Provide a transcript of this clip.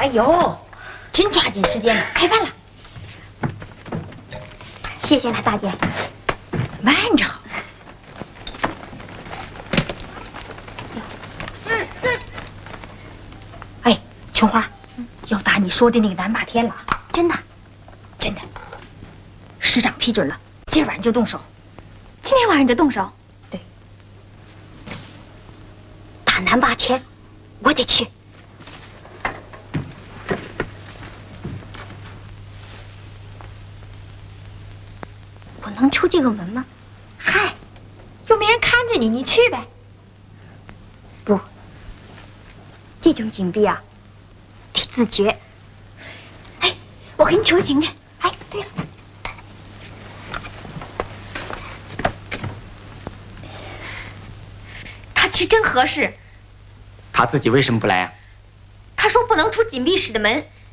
哎呦，真抓紧时间了，开饭了。 谢谢了，大姐。 慢着。哎，琼花，要打你说的那个南霸天了。 真的？ 真的。师长批准了，今晚上就动手。 今天晚上就动手？ 对。 打南霸天，我得去。我能出这个门吗？ 嗨，又没人看着你，你去呗。 不，这种紧闭啊，得自觉。哎，我给你求情去。哎，对了， 他去真合适。 他自己为什么不来呀？ 他说不能出紧闭室的门，